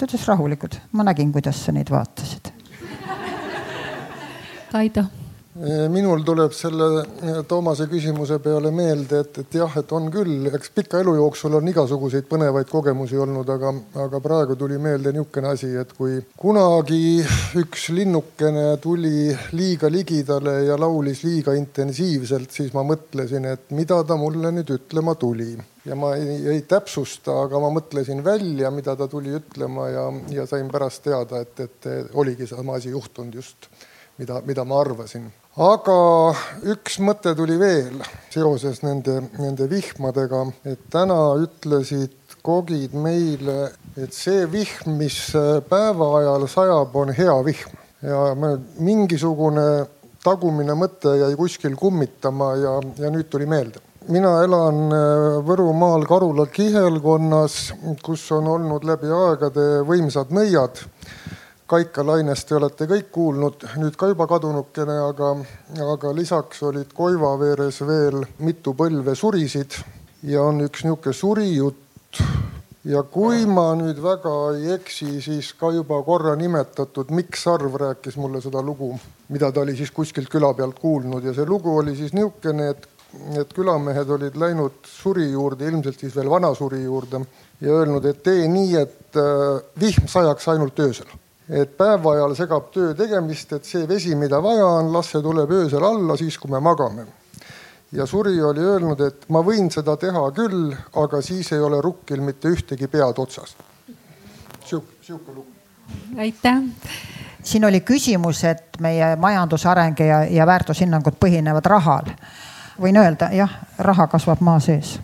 suhtudes rahulikud. Ma nägin, kuidas sa neid vaatasid. Kaido. Minul tuleb selle Toomase küsimuse peale meelde, et jah, et on küll, eks pika elu jooksul on igasuguseid põnevaid kogemusi olnud, aga praegu tuli meelde niisugune asi, et kui kunagi üks linnukene tuli liiga ligidale ja laulis liiga intensiivselt, siis ma mõtlesin, et mida ta mulle nüüd ütlema tuli. Ja ma ei täpsusta, aga ma mõtlesin välja, mida ta tuli ütlema ja sain pärast teada, et oligi sama asi juhtunud just, mida ma arvasin. Aga üks mõte tuli veel seoses nende vihmadega, et täna ütlesid kogid meile, et see vihm, mis päeva ajal sajab, on hea vihm. Ja mingisugune tagumine mõte jäi kuskil kummitama ja nüüd tuli meelde. Mina elan Võrumaal Karula kihelkonnas, kus on olnud läbi aegade võimsad nõiad. Kaika Lainest te olete kõik kuulnud, nüüd ka juba kadunukene, aga lisaks olid Koivaveeres veel mitu põlve surisid ja on üks niisugune surijutt. Ja kui ma nüüd väga ei eksi, siis ka juba korra nimetatud Mikk Sarv rääkis mulle seda lugu, mida ta oli siis kuskilt küla pealt kuulnud. Ja see lugu oli siis niisugune, et külamehed olid läinud suri juurde, ilmselt siis veel vana suri juurde ja öelnud, et tee nii, et vihm sajaks ainult öösel. Et päeva ajal segab töö tegemist, et see vesi, mida vaja on, las see tuleb öösel alla siis, kui me magame. Ja suri oli öelnud, et ma võin seda teha küll, aga siis ei ole rukkil mitte ühtegi pead otsas. Siuke lugu. Aitäh. Siin oli küsimus, et meie majandusareng ja väärtushinnangud põhinevad rahal. Võin öelda, jah, raha kasvab maa sees.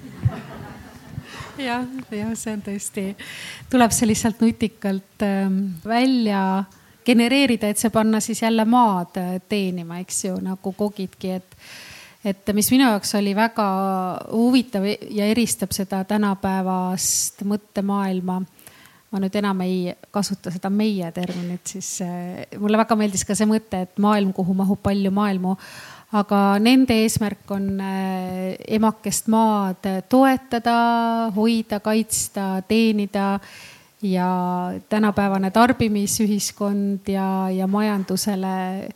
Ja, see on tõesti. Tuleb see lihtsalt nutikalt välja genereerida, et see panna siis jälle maad teenima, eks ju, nagu kogidki. Et mis minu jaoks oli väga huvitav ja eristab seda tänapäevast mõttemaailma. Ma nüüd enam ei kasuta seda meie terminit, siis mulle väga meeldis ka see mõte, et maailm, kuhu mahub palju maailmu. Aga nende eesmärk on emakest maad toetada, hoida, kaitsta, teenida ja tänapäevane tarbimisühiskond ja majandusele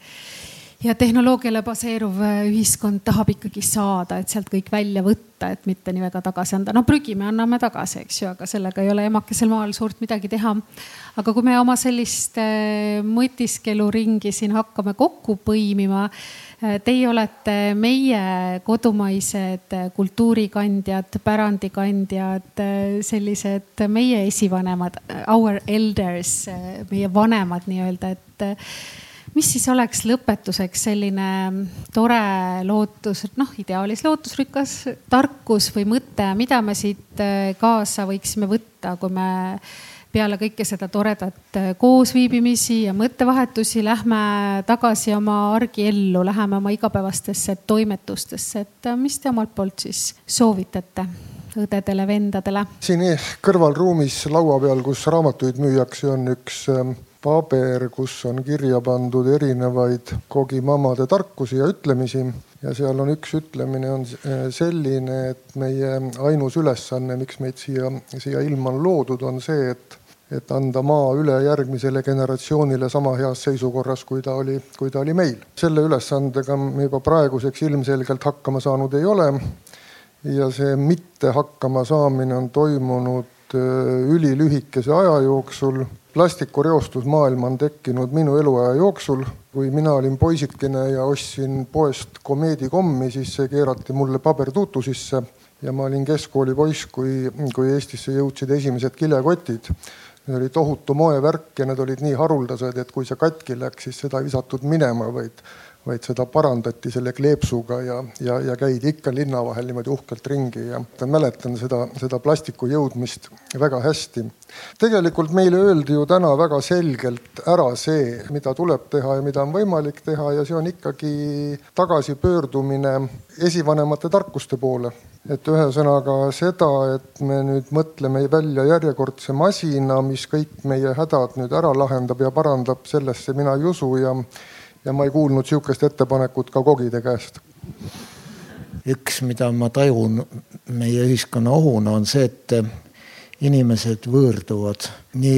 ja tehnoloogiale baseeruv ühiskond tahab ikkagi saada, et sealt kõik välja võtta, et mitte nii väga tagasi anda. No prügi me anname tagasi, eks ju, aga sellega ei ole emakesel maal suurt midagi teha. Aga kui me oma sellist mõtiskeluringi siin hakkame kokku põimima, teie olete meie kodumaised kultuurikandjad, pärandikandjad, sellised meie esivanemad, our elders, meie vanemad nii-öelda, et mis siis oleks lõpetuseks selline tore lootus, ideaalis lootusrikas tarkus või mõte, mida me siit kaasa võiksime võtta, kui me peale kõike seda toredat koosviibimisi ja mõttevahetusi lähme tagasi oma argiellu, läheme oma igapäevastesse toimetustesse, et mis te omalt poolt siis soovitate õdedele, vendadele? Siin kõrvalruumis laua peal, kus raamatuid müüakse, on üks paber, kus on kirja pandud erinevaid kogimammade tarkusi ja ütlemisi. Ja seal on üks ütlemine on selline, et meie ainus ülesanne, miks meid siia ilma on loodud, on see, et anda maa üle järgmisele generatsioonile sama heas seisukorras, kui ta oli meil. Selle ülesandega me juba praeguseks ilmselgelt hakkama saanud ei ole. Ja see mitte hakkama saamine on toimunud ülilühikese aja jooksul. Plastikureostus maailma on tekkinud minu eluaja jooksul. Kui mina olin poisikene ja ostsin poest komeedikommi, siis see keerati mulle pabertuutu sisse. Ja ma olin keskkooli poiss, kui Eestisse jõudsid esimesed kilekotid. Need oli tohutu moevärk ja need olid nii haruldased, et kui see katki läks, siis seda ei visatud minema, vaid seda parandati selle kleepsuga ja käidi ikka linna vahel niimoodi uhkelt ringi. Ja mäletan seda plastiku jõudmist väga hästi. Tegelikult meile öeldi ju täna väga selgelt ära see, mida tuleb teha ja mida on võimalik teha, ja see on ikkagi tagasipöördumine esivanemate tarkuste poole. Et ühesõnaga seda, et me nüüd mõtleme välja järjekordse masina, mis kõik meie hädad nüüd ära lahendab ja parandab, sellesse mina ei usu ja ma ei kuulnud siukest ettepanekut ka kogide käest. Üks, mida ma tajun meie ühiskonna ohuna, on see, et inimesed võõrduvad nii